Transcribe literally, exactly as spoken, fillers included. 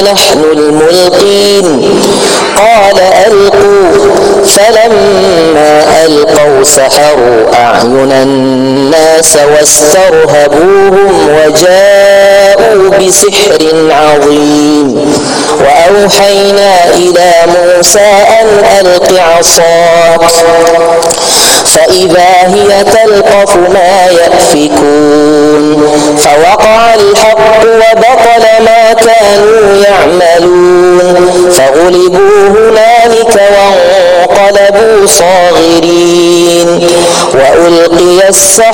نحن الملقين قال ألقوا فلما ألقوا سحروا أعين الناس واسترهبوهم وجاءوا بسحر عظيم وأوحينا إلى موسى أن ألق عصاك فإذا هي تلقف ما يأفكون فوقع الحق وبطل ما كانوا يعملون فغلبوا هنالك وانقلبوا صاغرين وألقي السحرة